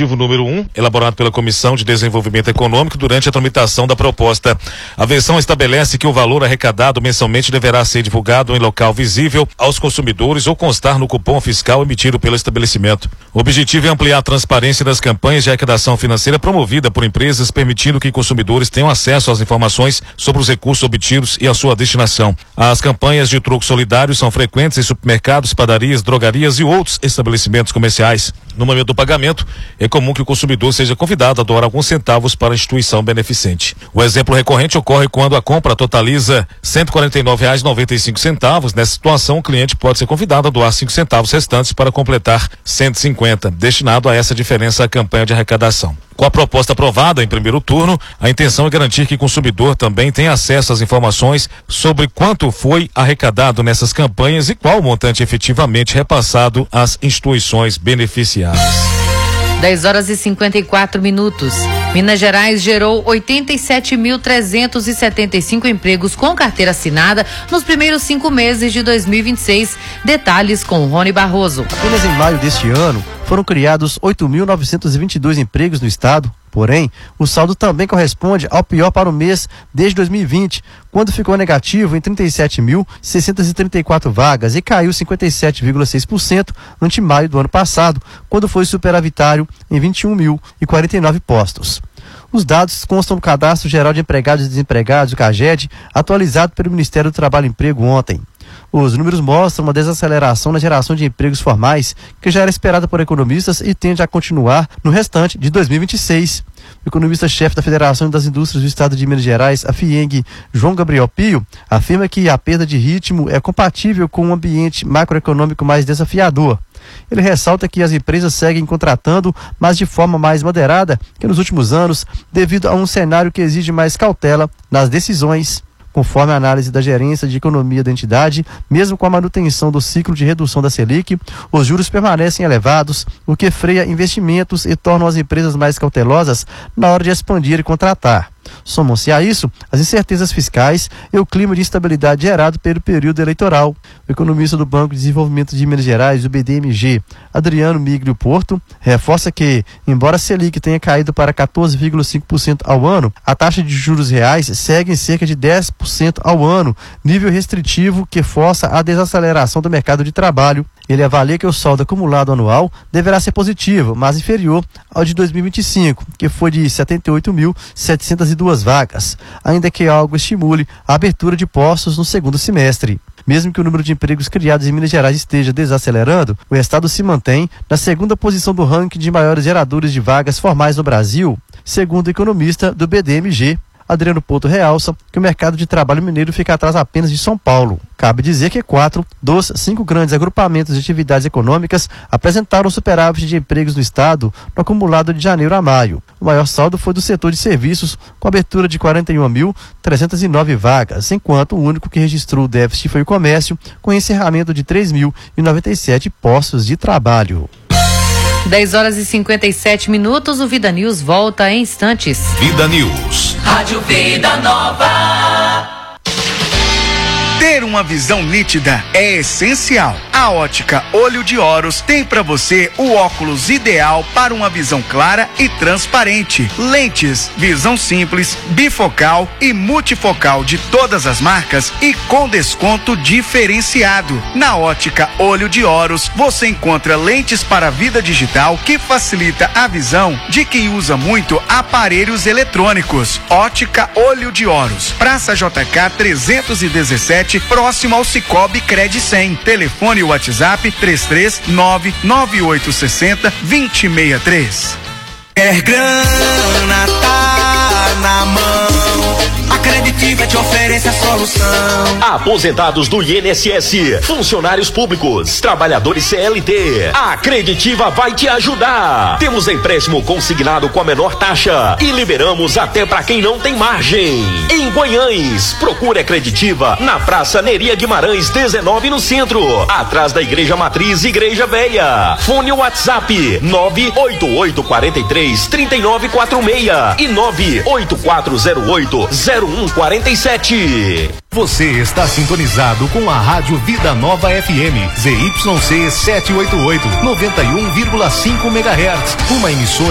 objetivo número 1, elaborado pela Comissão de Desenvolvimento Econômico durante a tramitação da proposta. A versão estabelece que o valor arrecadado mensalmente deverá ser divulgado em local visível aos consumidores ou constar no cupom fiscal emitido pelo estabelecimento. O objetivo é ampliar a transparência das campanhas de arrecadação financeira promovida por empresas, permitindo que consumidores tenham acesso às informações sobre os recursos obtidos e a sua destinação. As campanhas de troco solidário são frequentes em supermercados, padarias, drogarias e outros estabelecimentos comerciais. No momento do pagamento, é comum que o consumidor seja convidado a doar alguns centavos para a instituição beneficente. O exemplo recorrente ocorre quando a compra totaliza R$ 149,95. Nessa situação, o cliente pode ser convidado a doar 5 centavos restantes para completar 150, destinado a essa diferença à campanha de arrecadação. Com a proposta aprovada em primeiro turno, a intenção é garantir que o consumidor também tenha acesso às informações sobre quanto foi arrecadado nessas campanhas e qual o montante efetivamente repassado às instituições beneficiadas. 10h54. Minas Gerais gerou 87.375 empregos com carteira assinada nos primeiros 5 meses de 2026. Detalhes com Rony Barroso. Apenas em maio deste ano foram criados 8.922 empregos no estado. Porém, o saldo também corresponde ao pior para o mês desde 2020, quando ficou negativo em 37.634 vagas e caiu 57,6% ante maio do ano passado, quando foi superavitário em 21.049 postos. Os dados constam do Cadastro Geral de Empregados e Desempregados, o CAGED, atualizado pelo Ministério do Trabalho e Emprego ontem. Os números mostram uma desaceleração na geração de empregos formais, que já era esperada por economistas e tende a continuar no restante de 2026. O economista-chefe da Federação das Indústrias do Estado de Minas Gerais, a FIENG, João Gabriel Pio, afirma que a perda de ritmo é compatível com um ambiente macroeconômico mais desafiador. Ele ressalta que as empresas seguem contratando, mas de forma mais moderada que nos últimos anos, devido a um cenário que exige mais cautela nas decisões. Conforme a análise da Gerência de Economia da entidade, mesmo com a manutenção do ciclo de redução da Selic, os juros permanecem elevados, o que freia investimentos e torna as empresas mais cautelosas na hora de expandir e contratar. Somam-se a isso as incertezas fiscais e o clima de instabilidade gerado pelo período eleitoral. O economista do Banco de Desenvolvimento de Minas Gerais, o BDMG, Adriano Miglio Porto, reforça que, embora a Selic tenha caído para 14,5% ao ano, a taxa de juros reais segue em cerca de 10% ao ano, nível restritivo que força a desaceleração do mercado de trabalho. Ele avalia que o saldo acumulado anual deverá ser positivo, mas inferior ao de 2025, que foi de 78.702 vagas, ainda que algo estimule a abertura de postos no segundo semestre. Mesmo que o número de empregos criados em Minas Gerais esteja desacelerando, o estado se mantém na segunda posição do ranking de maiores geradores de vagas formais no Brasil, segundo o economista do BDMG. Adriano Porto realça que o mercado de trabalho mineiro fica atrás apenas de São Paulo. Cabe dizer que 4 dos 5 grandes agrupamentos de atividades econômicas apresentaram superávit de empregos no estado no acumulado de janeiro a maio. O maior saldo foi do setor de serviços, com abertura de 41.309 vagas, enquanto o único que registrou o déficit foi o comércio, com encerramento de 3.097 postos de trabalho. 10h57. O Vida News volta em instantes. Vida News. Rádio Vida Nova. Ter uma visão nítida é essencial. A Ótica Olho de Horus tem para você o óculos ideal para uma visão clara e transparente. Lentes, visão simples, bifocal e multifocal de todas as marcas e com desconto diferenciado. Na Ótica Olho de Horus, você encontra lentes para a vida digital que facilita a visão de quem usa muito aparelhos eletrônicos. Ótica Olho de Horus, Praça JK 317, próximo ao Cicobi Cred 100. Telefone e WhatsApp 339-9860-2063. É grana, tá na mão. A Creditiva te oferece a solução. Aposentados do INSS, funcionários públicos, trabalhadores CLT. A Creditiva vai te ajudar. Temos empréstimo consignado com a menor taxa e liberamos até para quem não tem margem. Em Guanhães, procure a Creditiva na Praça Neria Guimarães 19 no centro, atrás da Igreja Matriz Igreja Velha. Fone WhatsApp 988433946 e 984080147. Você está sintonizado com a Rádio Vida Nova FM, ZYC 788, 91,5 MHz, uma emissora